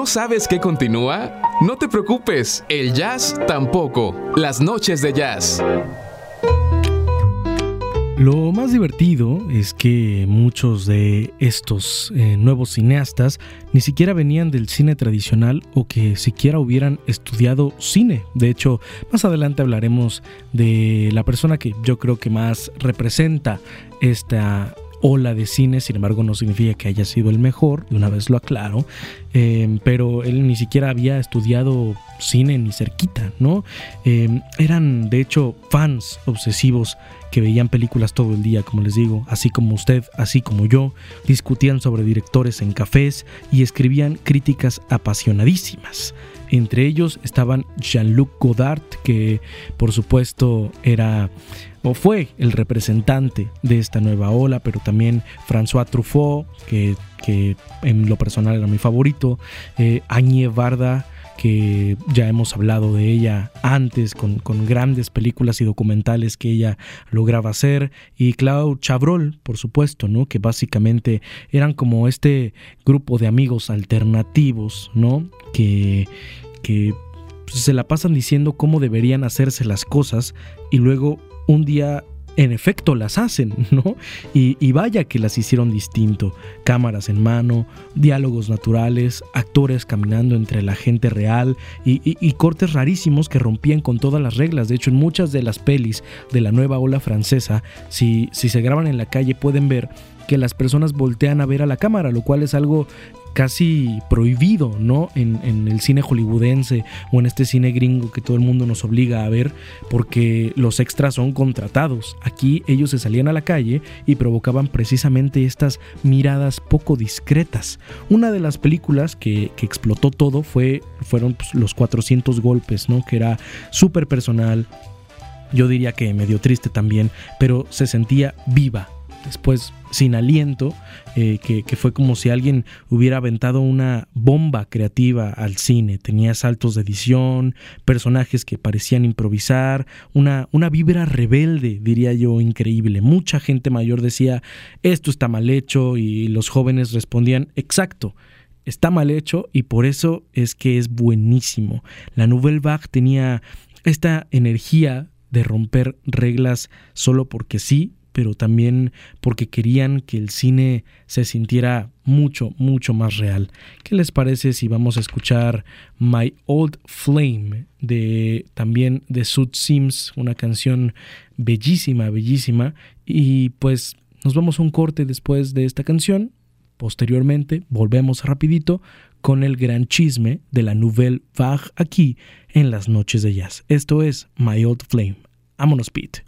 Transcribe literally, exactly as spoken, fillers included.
sabes qué continúa? No te preocupes, el jazz tampoco. Las noches de jazz. Lo más divertido es que muchos de estos eh, nuevos cineastas ni siquiera venían del cine tradicional o que siquiera hubieran estudiado cine. De hecho, más adelante hablaremos de la persona que yo creo que más representa esta ola de cine. Sin embargo, no significa que haya sido el mejor, de una vez lo aclaro, eh, pero él ni siquiera había estudiado cine ni cerquita, ¿no? Eh, eran de hecho fans obsesivos que veían películas todo el día, como les digo, así como usted, así como yo, discutían sobre directores en cafés y escribían críticas apasionadísimas. Entre ellos estaban Jean-Luc Godard, que por supuesto era o fue el representante de esta nueva ola, pero también François Truffaut, que, que en lo personal era mi favorito, eh, Agnès Varda, que ya hemos hablado de ella antes con, con grandes películas y documentales que ella lograba hacer, y Claude Chabrol, por supuesto, ¿no? Que básicamente eran como este grupo de amigos alternativos, ¿no? Que, que se la pasan diciendo cómo deberían hacerse las cosas y luego un día en efecto las hacen, ¿no? Y, y vaya que las hicieron distinto. Cámaras en mano, diálogos naturales, actores caminando entre la gente real y, y, y cortes rarísimos que rompían con todas las reglas. De hecho, en muchas de las pelis de la nueva ola francesa, si, si se graban en la calle pueden ver que las personas voltean a ver a la cámara, lo cual es algo casi prohibido, ¿no? En, en el cine hollywoodense o en este cine gringo que todo el mundo nos obliga a ver porque los extras son contratados. Aquí ellos se salían a la calle y provocaban precisamente estas miradas poco discretas. Una de las películas que, que explotó todo fue, fueron pues, Los cuatrocientos golpes, ¿no? Que era súper personal, yo diría que medio triste también, pero se sentía viva. Después Sin aliento, eh, que, que fue como si alguien hubiera aventado una bomba creativa al cine. Tenía saltos de edición, personajes que parecían improvisar, una, una vibra rebelde, diría yo, increíble. Mucha gente mayor decía, esto está mal hecho, y los jóvenes respondían, exacto, está mal hecho y por eso es que es buenísimo. La Nouvelle Vague tenía esta energía de romper reglas solo porque sí, pero también porque querían que el cine se sintiera mucho, mucho más real. ¿Qué les parece si vamos a escuchar My Old Flame de también de Sud Sims, una canción bellísima, bellísima? Y pues nos vamos a un corte después de esta canción. Posteriormente volvemos rapidito con el gran chisme de la Nouvelle Vague aquí en las noches de jazz. Esto es My Old Flame. Vámonos, Pete.